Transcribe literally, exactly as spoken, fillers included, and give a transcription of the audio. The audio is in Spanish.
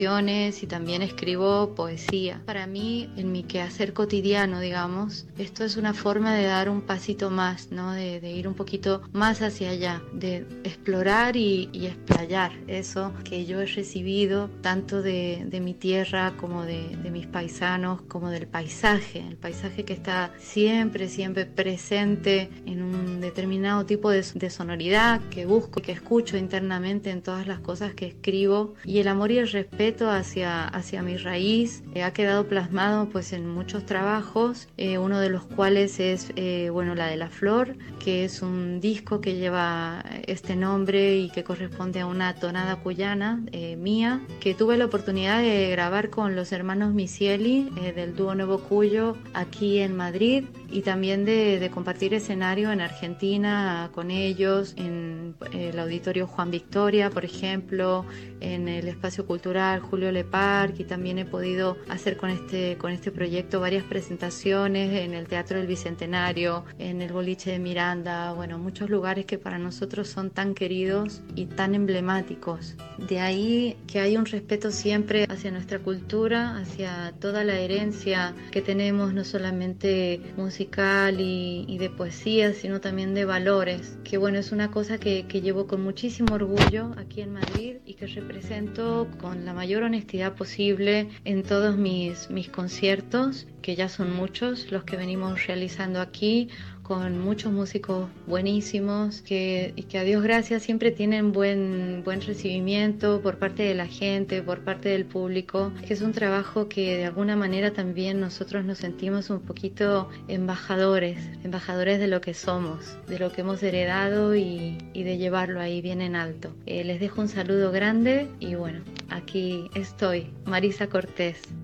y también escribo poesía. Para mí, en mi quehacer cotidiano, digamos, esto es una forma de dar un pasito más, ¿no? De, de ir un poquito más hacia allá, de explorar y, y explayar eso que yo he recibido tanto de, de mi tierra como de, de mis paisanos, como del paisaje, el paisaje que está siempre, siempre presente en un determinado tipo de, de sonoridad que busco y que escucho internamente en todas las cosas que escribo, y el amor y el respeto hacia, hacia mi raíz eh, ha quedado plasmado pues en muchos trabajos, eh, uno de los cuales es eh, bueno, La de la Flor, que es un disco que lleva este nombre y que corresponde a una tonada cuyana eh, mía, que tuve la oportunidad de grabar con los hermanos Misieli eh, del dúo Nuevo Cuyo aquí en Madrid, y también de, de compartir escenario en Argentina con ellos, en el Auditorio Juan Victoria, por ejemplo, en el Espacio Cultural Julio Lepar, y también he podido hacer con este, con este proyecto varias presentaciones en el Teatro del Bicentenario, en el Boliche de Miranda, bueno, muchos lugares que para nosotros son tan queridos y tan emblemáticos. De ahí que hay un respeto siempre hacia nuestra cultura, hacia toda la herencia que tenemos, no solamente musical y, y de poesía, sino también de valores, que bueno, es una cosa que, que llevo con muchísimo orgullo aquí en Madrid y que represento con la mayor honestidad posible en todos mis, mis conciertos, que ya son muchos los que venimos realizando aquí, con muchos músicos buenísimos que, y que a Dios gracias siempre tienen buen, buen recibimiento por parte de la gente, por parte del público, que es un trabajo que de alguna manera también nosotros nos sentimos un poquito embajadores, embajadores de lo que somos, de lo que hemos heredado y, y de llevarlo ahí bien en alto. Eh, les dejo un saludo grande y bueno, aquí estoy, Marisa Cortés.